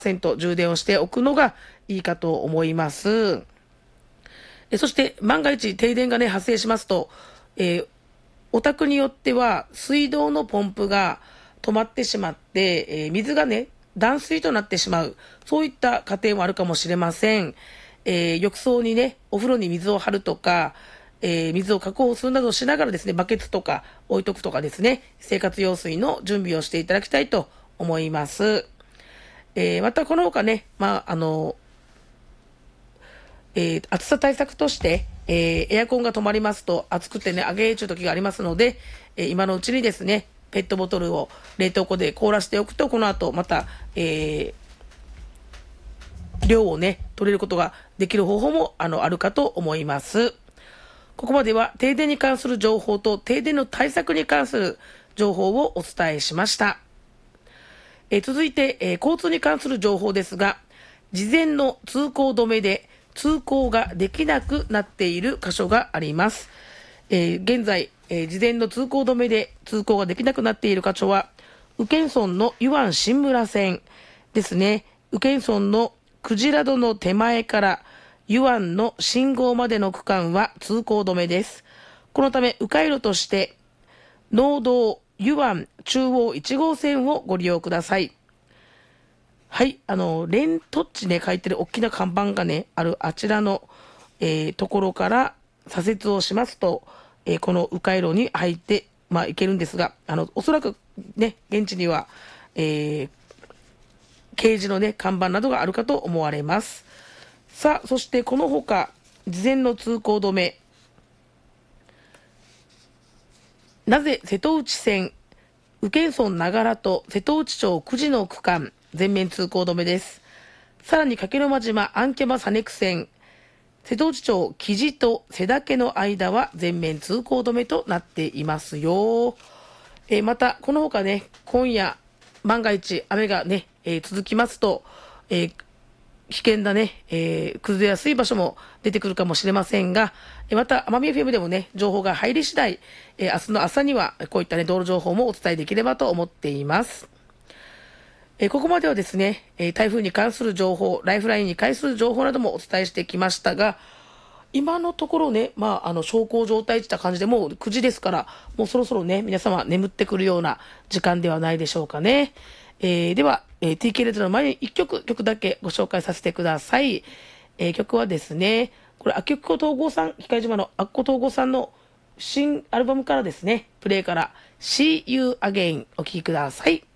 充電をしておくのがいいかと思います。そして万が一停電がね発生しますと、お宅によっては水道のポンプが止まってしまって、水がね断水となってしまう、そういった家庭もあるかもしれません。浴槽にねお風呂に水を張るとか、水を確保するなどしながらですね、バケツとか置いとくとかですね、生活用水の準備をしていただきたいと思います。またこの他ね、暑さ対策として、エアコンが止まりますと暑くてね、あげーちゅう時がありますので、今のうちにですね、ペットボトルを冷凍庫で凍らせておくと、この後また、量をね、取れることができる方法もあるかと思います。ここまでは停電に関する情報と停電の対策に関する情報をお伝えしました。続いて、交通に関する情報ですが、事前の通行止めで通行ができなくなっている箇所があります。現在、事前の通行止めで通行ができなくなっている箇所は、宇検村の湯湾新村線ですね。宇検村のクジラ戸の手前から湯湾の信号までの区間は通行止めです。このため、迂回路として農道湯湾中央1号線をご利用ください。はい、レントッチね書いてる大きな看板がねあるあちらの、ところから左折をしますと、この迂回路に入って行けるんですが、おそらくね現地には、掲示のね看板などがあるかと思われます。さあ、そしてこのほか事前の通行止め、なぜ瀬戸内線宇検村長良と瀬戸内町久慈の区間全面通行止めです。さらに加計呂麻島アンケマサネク線瀬戸内町木地と瀬岳の間は全面通行止めとなっていますよ。またこのほかね、今夜万が一雨がね、続きますと、危険なね、崩れやすい場所も出てくるかもしれませんが、また奄美 FM でもね情報が入り次第、明日の朝にはこういったね道路情報もお伝えできればと思っています。ここまではですね、台風に関する情報、ライフラインに関する情報などもお伝えしてきましたが、今のところね、小康状態といった感じでもう9時ですから、もうそろそろね皆様眠ってくるような時間ではないでしょうかね。では、TK レッドの前に曲だけご紹介させてください。曲はですね、これ、あきっこ東郷さん、光島のあっこ東郷さんの新アルバムからですね、プレイから See You Again お聴きください。